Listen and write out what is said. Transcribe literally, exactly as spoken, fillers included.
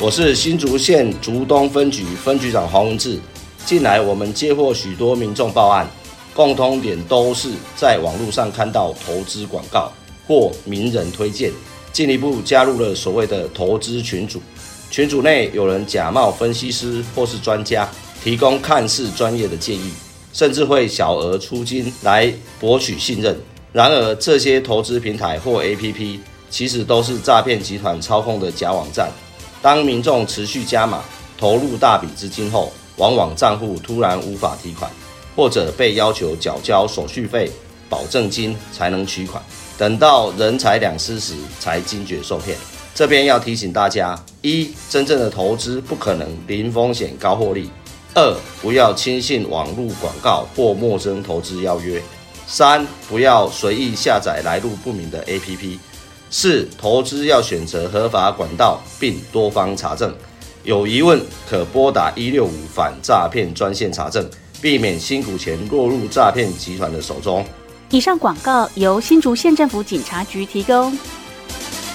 我是新竹县竹东分局分局长黄文志。近来我们接获许多民众报案，共通点都是在网络上看到投资广告或名人推荐，进一步加入了所谓的投资群组。群组内有人假冒分析师或是专家，提供看似专业的建议，甚至会小额出金来博取信任。然而，这些投资平台或 A P P 其实都是诈骗集团操控的假网站。当民众持续加码投入大笔资金后，往往账户突然无法提款，或者被要求缴交手续费、保证金才能取款，等到人财两失时才惊觉受骗。这边要提醒大家：一、真正的投资不可能零风险高获利；二、不要轻信网络广告或陌生投资邀约；三、不要随意下载来路不明的 A P P；四、投资要选择合法管道，并多方查证。有疑问可拨打一六五反诈骗专线查证，避免辛苦钱落入诈骗集团的手中。 以上广告由新竹县政府警察局提供。